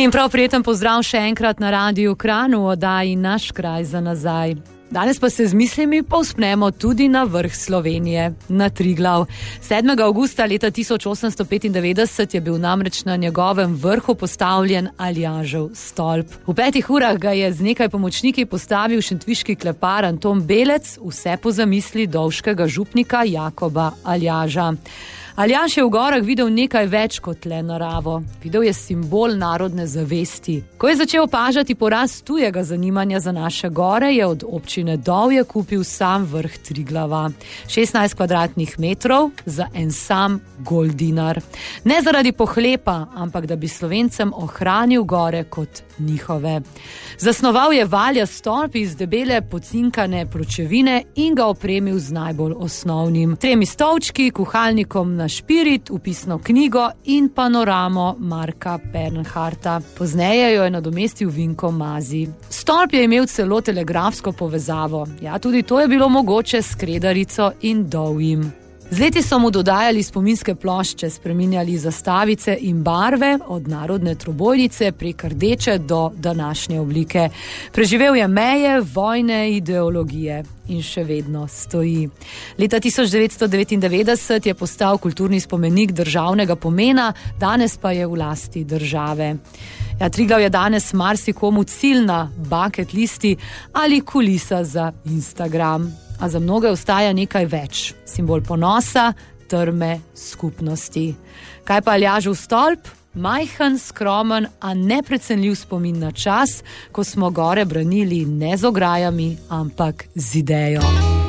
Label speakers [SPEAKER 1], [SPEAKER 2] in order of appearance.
[SPEAKER 1] In prav prijeten pozdrav še enkrat na Radiu Kranj v oddaji Naš kraj za nazaj. Danes pa se z mislimi povzpnemo tudi na vrh Slovenije, na Triglav. 7. avgusta leta 1895 je bil namreč na njegovem vrhu postavljen Aljažev stolp. V 5 urah ga je z nekaj pomočniki postavil šentviški klepar Anton Belec, vse po zamisli dovškega župnika Jakoba Aljaža. Aljaž je v gorah videl nekaj več kot le naravo. Videl je simbol narodne zavesti. Ko je začel opažati porast tujega zanimanja za naše gore, je od občine Dovje kupil sam vrh Triglava. 16 kvadratnih metrov za en sam goldinar. Ne zaradi pohlepa, ampak da bi Slovencem ohranil gore kot njihove. Zasnoval je valja stolp iz debele pocinkane pločevine in ga opremil z najbolj osnovnim. 3 stolčki, kuhalnikom na špirit, upisno knjigo in panoramo Marka Pernharta. Pozneje jo je nadomestil Vinko Mazi. Stolp je imel celo telegrafsko povezavo. Ja, tudi to je bilo mogoče s Kredarico in Dovjim. Z leti so mu dodajali spominske plošče, spreminjali zastavice in barve od narodne trobojnice prek rdeče do današnje oblike. Preživel je meje, vojne, ideologije in še vedno stoji. Leta 1999 je postal kulturni spomenik državnega pomena, danes pa je v lasti države. Ja, Triglav je danes marsikomu cilj na bucket listi ali kulisa za Instagram. A za mnoge ostaja nekaj več. Simbol ponosa, trme, skupnosti. Kaj pa Aljažev stolp? Majhen, skromen, a neprecenljiv spomin na čas, ko smo gore branili ne z ograjami, ampak z idejo.